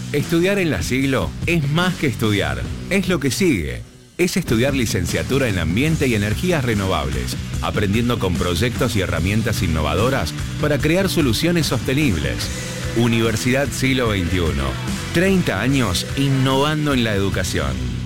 Estudiar en La Siglo es más que estudiar, es lo que sigue. Es estudiar licenciatura en Ambiente y Energías Renovables, aprendiendo con proyectos y herramientas innovadoras para crear soluciones sostenibles. Universidad Siglo XXI. 30 años innovando en la educación.